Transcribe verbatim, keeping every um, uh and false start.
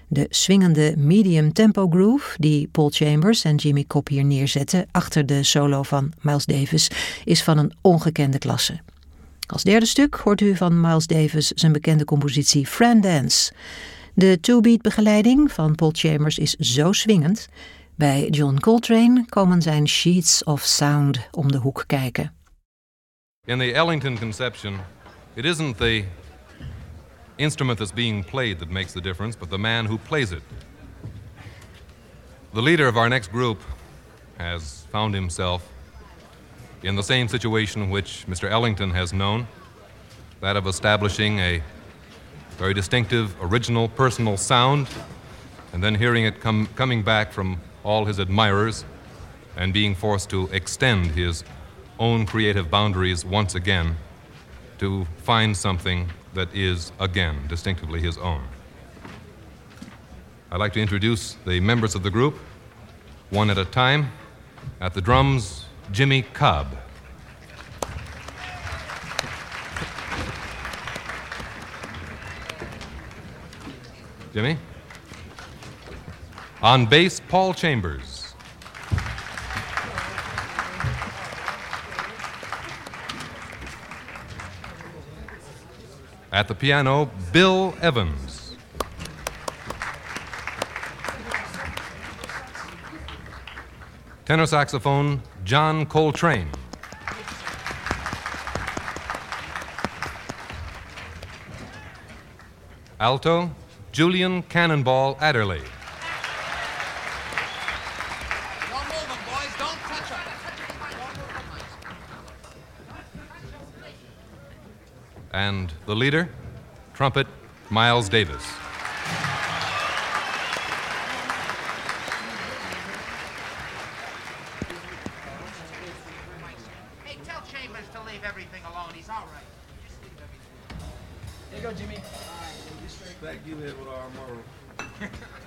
De swingende medium tempo groove die Paul Chambers en Jimmy Cobb hier neerzetten achter de solo van Miles Davis is van een ongekende klasse. Als derde stuk hoort u van Miles Davis zijn bekende compositie Friend Dance. De two-beat begeleiding van Paul Chambers is zo swingend. Bij John Coltrane komen zijn Sheets of Sound om de hoek kijken. In the Ellington conception, it isn't the instrument that's being played that makes the difference, but the man who plays it. The leader of our next group has found himself in the same situation which Mister Ellington has known, that of establishing a very distinctive, original, personal sound, and then hearing it come, coming back from all his admirers and being forced to extend his own creative boundaries once again to find something that is, again, distinctively his own. I'd like to introduce the members of the group, one at a time. At the drums, Jimmy Cobb. Jimmy? On bass, Paul Chambers. At the piano, Bill Evans. Tenor saxophone, John Coltrane. Alto, Julian Cannonball Adderley. Don't move them, boys. Don't touch them. And the leader, trumpet, Miles Davis. Hey, tell Chambers to leave everything alone. He's all right. Just leave everything. There you go, Jimmy. Back you here with our moral.